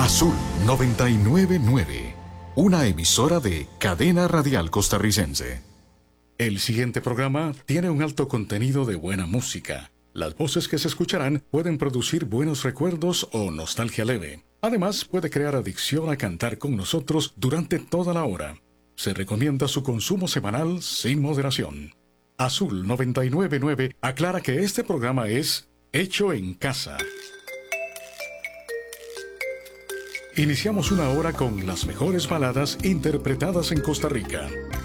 Azul 999, una emisora de Cadena Radial Costarricense. El siguiente programa tiene un alto contenido de buena música. Las voces que se escucharán pueden producir buenos recuerdos o nostalgia leve. Además, puede crear adicción a cantar con nosotros durante toda la hora. Se recomienda su consumo semanal sin moderación. Azul 999 aclara que este programa es hecho en casa. Iniciamos una hora con las mejores baladas interpretadas en Costa Rica.